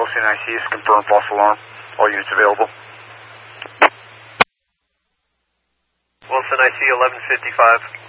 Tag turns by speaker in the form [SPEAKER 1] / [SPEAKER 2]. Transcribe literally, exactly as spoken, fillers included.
[SPEAKER 1] Wilson, I C is confirmed false alarm. All units available.
[SPEAKER 2] Wilson, I C eleven fifty-five.